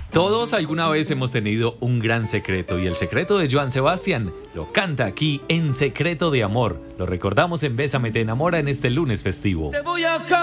Todos alguna vez hemos tenido un gran secreto y el secreto de Joan Sebastián lo canta aquí en Secreto de Amor. Lo recordamos en Bésame te enamora en este lunes festivo.